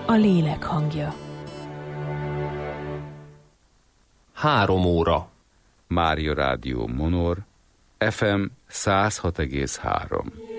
a lélek hangja. 3 óra. Mária Rádió Monor, FM 106,3.